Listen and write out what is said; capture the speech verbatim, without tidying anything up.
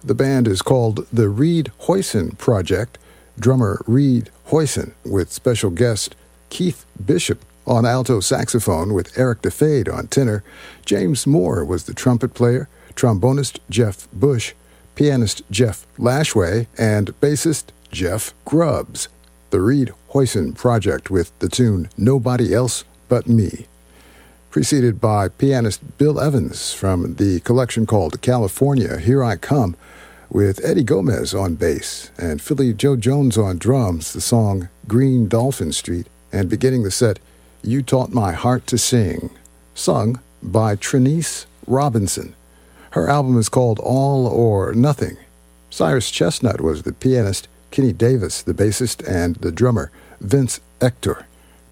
The band is called the Reed Hoyson Project. Drummer Reed Hoyson with special guest Keith Bishop on alto saxophone with Eric DeFade on tenor. James Moore was the trumpet player, trombonist Jeff Bush, pianist Jeff Lashway, and bassist Jeff Grubbs. The Reed Hoyson Project with the tune Nobody Else But Me. Preceded by pianist Bill Evans from the collection called California, Here I Come, with Eddie Gomez on bass and Philly Joe Jones on drums, the song Green Dolphin Street, and beginning the set, You Taught My Heart to Sing, sung by Trinice Robinson. Her album is called All or Nothing. Cyrus Chestnut was the pianist, Kenny Davis the bassist, and the drummer, Vince Ector.